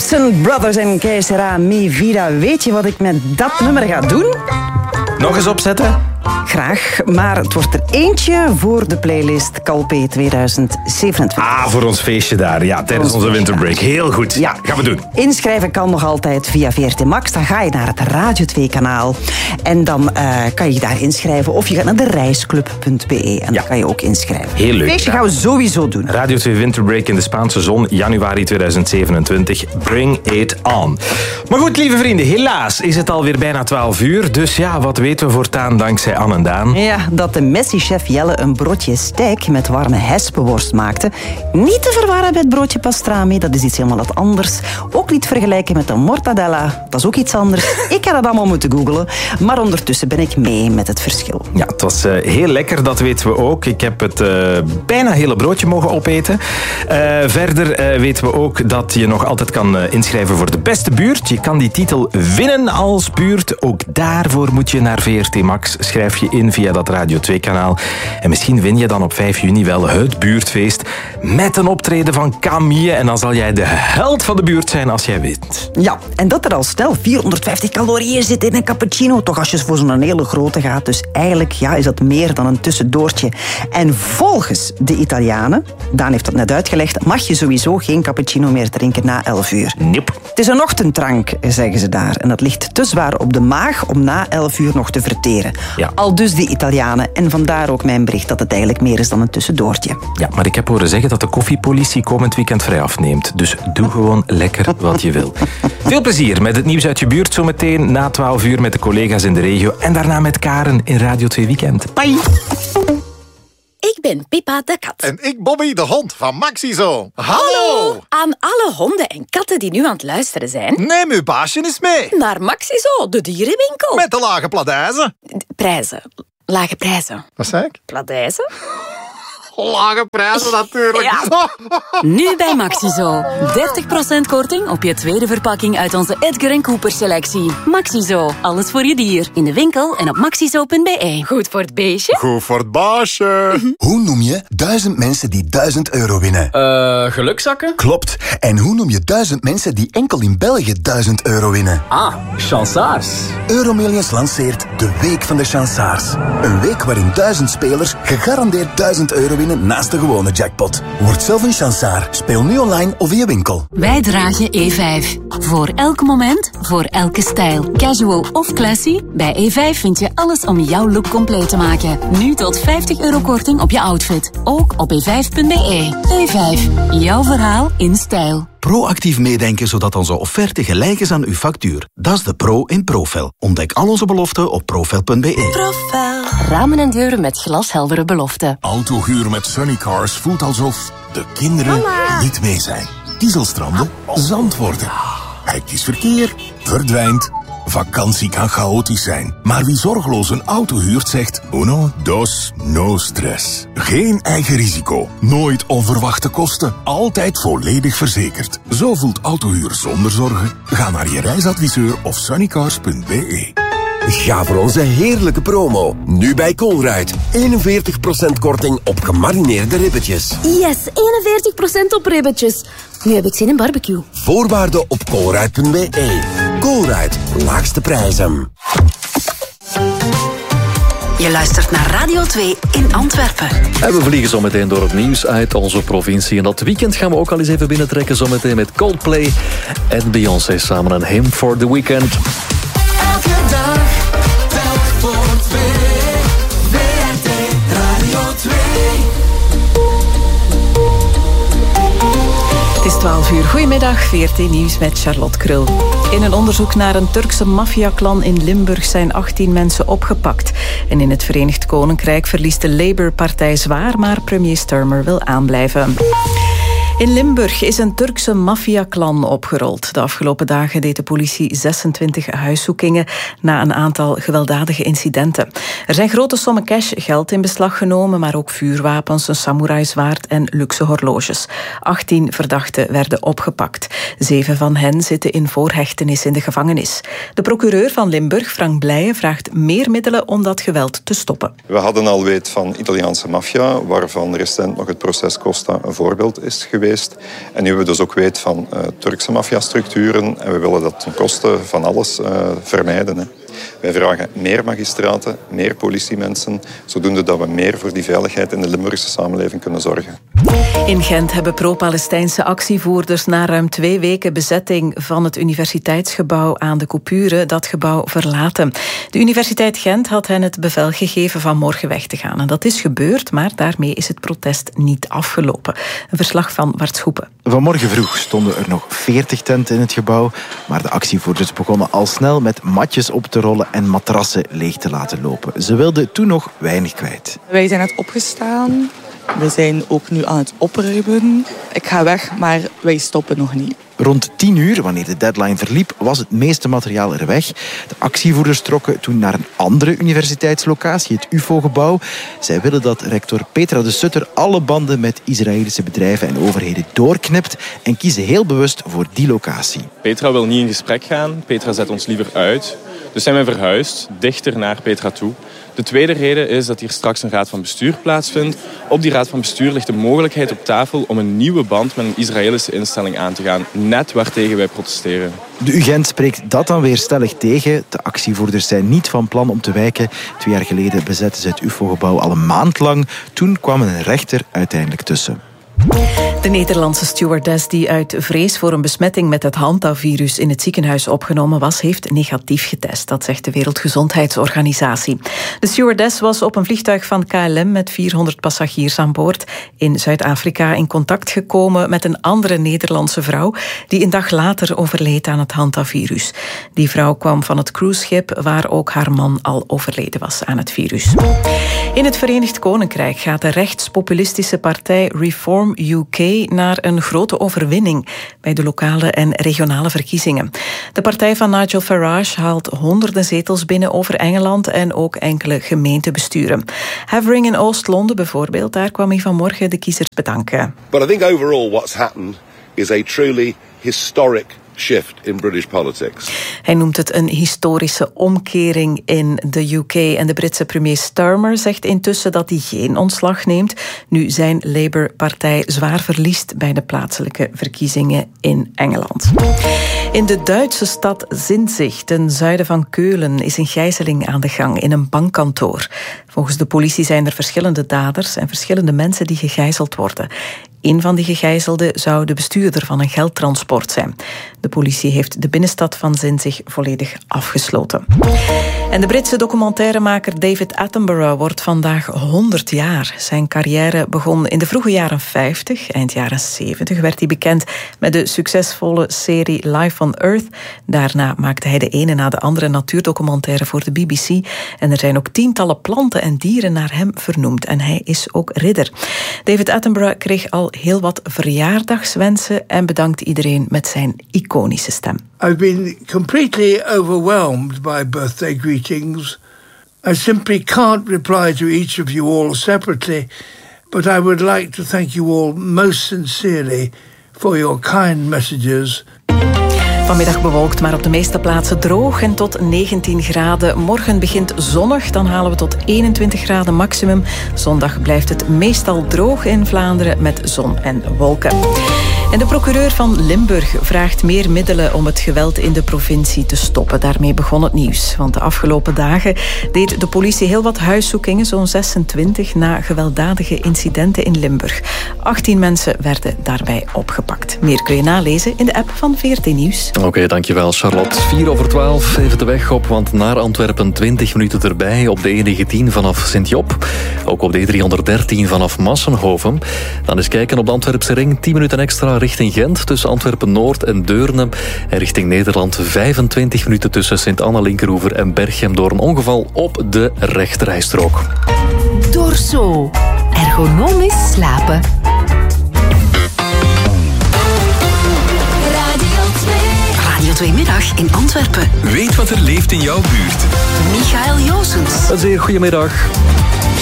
Olsen Brothers en Que Sera Mi Vida. Weet je wat ik met dat nummer ga doen? Nog eens opzetten? Graag, maar het wordt er eentje voor de playlist Calpe 2027. Voor ons feestje daar. Ja, tijdens onze winterbreak. Heel goed. Ja, gaan we doen. Inschrijven kan nog altijd via VRT Max. Dan ga je naar het Radio 2-kanaal. En dan kan je je daar inschrijven. Of je gaat naar de reisclub.be. En dan kan je ook inschrijven. Heel leuk. Feestje gaan we sowieso doen. Radio 2 Winterbreak in de Spaanse zon, januari 2027. Bring it on. Maar goed, lieve vrienden, helaas is het alweer bijna 12 uur. Dus ja, wat weten we voortaan dankzij Anne en Daan? Ja, dat de Messi-chef Jelle een broodje steak met warme hespenworst maakte. Niet te verwarren met broodje pastrami, dat is iets helemaal wat anders. Ook niet vergelijken met een mortadella, dat is ook iets anders. Ik had het allemaal moeten googlen, maar ondertussen ben ik mee met het verschil. Ja, het was heel lekker, dat weten we ook. Ik heb het bijna hele broodje mogen opeten. Verder weten we ook dat je nog altijd kan inschrijven voor de beste buurt. Je kan die titel winnen als buurt. Ook daarvoor moet je naar VRT Max. Schrijf je in via dat Radio 2-kanaal. En misschien win je dan op 5 juni wel het buurtfeest met een optreden van Camille. En dan zal jij de held van de buurt zijn als jij wint. Ja, en dat er al snel 450 calorieën zit in een cappuccino. Toch als je voor zo'n hele grote gaat. Dus eigenlijk is dat meer dan een tussendoortje. En volgens de Italianen, Daan heeft dat net uitgelegd, mag je sowieso geen cappuccino meer drinken na 11 uur. Nope. Het is een ochtenddrank, zeggen ze daar. En dat ligt te zwaar op de maag om na 11 uur nog te verteren. Ja. Al dus de Italianen. En vandaar ook mijn bericht dat het eigenlijk meer is dan een tussendoortje. Ja, maar ik heb horen zeggen dat de koffiepolitie komend weekend vrij afneemt. Dus doe gewoon lekker wat je wil. Veel plezier met het nieuws uit je buurt zometeen na 12 uur met de collega's in de regio. En daarna met Karen in Radio 2 Weekend. Bye! Ik ben Pippa de kat. En ik Bobby de hond van Maxizo. Hallo! Aan alle honden en katten die nu aan het luisteren zijn. Neem uw baasje eens mee. Naar Maxizo, de dierenwinkel. Met de lage pladijzen. Prijzen. Lage prijzen. Wat zei ik? Pladijzen? Lage prijzen natuurlijk. Ja. Nu bij Maxizo. 30% korting op je tweede verpakking uit onze Edgar & Cooper selectie. Maxizo. Alles voor je dier. In de winkel en op maxizo.be. Goed voor het beestje. Goed voor het baasje. Hoe noem je 1000 mensen die €1000 winnen? Gelukzakken? Klopt. En hoe noem je 1000 mensen die enkel in België €1000 winnen? Chansaars. Euromillions lanceert de Week van de Chansaars. Een week waarin 1000 spelers gegarandeerd €1000 winnen naast de gewone jackpot. Word zelf een chansaar. Speel nu online of in je winkel. Wij dragen E5. Voor elk moment, voor elke stijl. Casual of classy, bij E5 vind je alles om jouw look compleet te maken. Nu tot €50 korting op je outfit. Ook op e5.be. E5, jouw verhaal in stijl. Proactief meedenken zodat onze offerte gelijk is aan uw factuur. Dat is de pro in Profel. Ontdek al onze beloften op profel.be. Profel. Ramen en deuren met glasheldere beloften. Autohuur met Sunnycars voelt alsof de kinderen niet mee zijn. Dieselstranden, zand worden. Hectisch verkeer verdwijnt. Vakantie kan chaotisch zijn. Maar wie zorgeloos een auto huurt zegt uno, dos, no stress. Geen eigen risico. Nooit onverwachte kosten. Altijd volledig verzekerd. Zo voelt autohuur zonder zorgen. Ga naar je reisadviseur of sunnycars.be. Ga voor onze heerlijke promo. Nu bij Colruyt. 41% korting op gemarineerde ribbetjes. Yes, 41% op ribbetjes. Nu heb ik zin in barbecue. Voorwaarden op colruyt.be. Colruyt, laagste prijzen. Je luistert naar Radio 2 in Antwerpen. En we vliegen zo meteen door het nieuws uit onze provincie. En dat weekend gaan we ook al eens even binnentrekken. Zometeen met Coldplay en Beyoncé samen een Hymn for the Weekend. Elke dag, telk voor twee. VRT Radio 2. Het is 12 uur. Goedemiddag, VRT Nieuws met Charlotte Krul. In een onderzoek naar een Turkse maffiaklan in Limburg zijn 18 mensen opgepakt. En in het Verenigd Koninkrijk verliest de Labour-partij zwaar, maar premier Starmer wil aanblijven. In Limburg is een Turkse maffiaklan opgerold. De afgelopen dagen deed de politie 26 huiszoekingen na een aantal gewelddadige incidenten. Er zijn grote sommen cash, geld in beslag genomen, maar ook vuurwapens, een samurai-zwaard en luxe horloges. 18 verdachten werden opgepakt. 7 van hen zitten in voorhechtenis in de gevangenis. De procureur van Limburg, Frank Blijen, vraagt meer middelen om dat geweld te stoppen. We hadden al weet van Italiaanse maffia, waarvan recent nog het proces Costa een voorbeeld is geweest. En nu hebben we dus ook weet van Turkse maffiastructuren. En we willen dat ten koste van alles vermijden. Hè. Wij vragen meer magistraten, meer politiemensen, zodoende dat we meer voor die veiligheid in de Limburgse samenleving kunnen zorgen. In Gent hebben pro-Palestijnse actievoerders na ruim 2 weken bezetting van het universiteitsgebouw aan de Coupure dat gebouw verlaten. De Universiteit Gent had hen het bevel gegeven van morgen weg te gaan. En dat is gebeurd, maar daarmee is het protest niet afgelopen. Een verslag van Bart Schoepen. Vanmorgen vroeg stonden er nog 40 tenten in het gebouw, maar de actievoerders begonnen al snel met matjes op te rollen en matrassen leeg te laten lopen. Ze wilden toen nog weinig kwijt. Wij zijn net opgestaan. We zijn ook nu aan het opruimen. Ik ga weg, maar wij stoppen nog niet. Rond 10 uur, wanneer de deadline verliep, was het meeste materiaal er weg. De actievoerders trokken toen naar een andere universiteitslocatie, het UFO-gebouw. Zij willen dat rector Petra de Sutter alle banden met Israëlische bedrijven en overheden doorknipt en kiezen heel bewust voor die locatie. Petra wil niet in gesprek gaan. Petra zet ons liever uit. Dus zijn wij verhuisd, dichter naar Petra toe. De tweede reden is dat hier straks een raad van bestuur plaatsvindt. Op die raad van bestuur ligt de mogelijkheid op tafel om een nieuwe band met een Israëlische instelling aan te gaan. Net waartegen wij protesteren. De UGent spreekt dat dan weer stellig tegen. De actievoerders zijn niet van plan om te wijken. 2 jaar geleden bezetten ze het UFO-gebouw al een maand lang. Toen kwam een rechter uiteindelijk tussen. De Nederlandse stewardess die uit vrees voor een besmetting met het Hantavirus in het ziekenhuis opgenomen was, heeft negatief getest. Dat zegt de Wereldgezondheidsorganisatie. De stewardess was op een vliegtuig van KLM met 400 passagiers aan boord in Zuid-Afrika in contact gekomen met een andere Nederlandse vrouw die een dag later overleed aan het Hantavirus. Die vrouw kwam van het cruiseschip waar ook haar man al overleden was aan het virus. In het Verenigd Koninkrijk gaat de rechtspopulistische partij Reform UK naar een grote overwinning bij de lokale en regionale verkiezingen. De partij van Nigel Farage haalt honderden zetels binnen over Engeland en ook enkele gemeentebesturen. Havering in Oost-Londen bijvoorbeeld, daar kwam hij vanmorgen de kiezers bedanken. But I think overall what's happened is a truly historic shift in British politics. Hij noemt het een historische omkering in de UK. En de Britse premier Starmer zegt intussen dat hij geen ontslag neemt, nu zijn Labour-partij zwaar verliest bij de plaatselijke verkiezingen in Engeland. In de Duitse stad Sinzig, ten zuiden van Keulen, is een gijzeling aan de gang in een bankkantoor. Volgens de politie zijn er verschillende daders en verschillende mensen die gegijzeld worden. Een van die gegijzelden zou de bestuurder van een geldtransport zijn. De politie heeft de binnenstad van Sinzig volledig afgesloten. En de Britse documentairemaker David Attenborough wordt vandaag 100 jaar. Zijn carrière begon in de vroege jaren 50. Eind jaren 70 werd hij bekend met de succesvolle serie Life on Earth. Daarna maakte hij de ene na de andere natuurdocumentaire voor de BBC. En er zijn ook tientallen planten en dieren naar hem vernoemd. En hij is ook ridder. David Attenborough kreeg al heel wat verjaardagswensen en bedankt iedereen met zijn iconische stem. I've been completely overwhelmed by birthday greetings. I simply can't reply to each of you all separately, but I would like to thank you all most sincerely for your kind messages. Vanmiddag bewolkt, maar op de meeste plaatsen droog en tot 19 graden. Morgen begint zonnig, dan halen we tot 21 graden maximum. Zondag blijft het meestal droog in Vlaanderen met zon en wolken. En de procureur van Limburg vraagt meer middelen om het geweld in de provincie te stoppen. Daarmee begon het nieuws. Want de afgelopen dagen deed de politie heel wat huiszoekingen, zo'n 26, na gewelddadige incidenten in Limburg. 18 mensen werden daarbij opgepakt. Meer kun je nalezen in de app van VRT Nieuws. Oké, dankjewel Charlotte. 11:04, even de weg op, want naar Antwerpen 20 minuten erbij op de E19 vanaf Sint-Job. Ook op de E313 vanaf Massenhoven. Dan eens kijken op de Antwerpse ring, 10 minuten extra richting Gent, tussen Antwerpen-Noord en Deurne. En richting Nederland 25 minuten tussen Sint-Anna-Linkeroever en Berchem door een ongeval op de rechterrijstrook. Dorso. Ergonomisch slapen. Radio 2 Middag in Antwerpen. Weet wat er leeft in jouw buurt. Michael Joosens. Een zeer goedemiddag.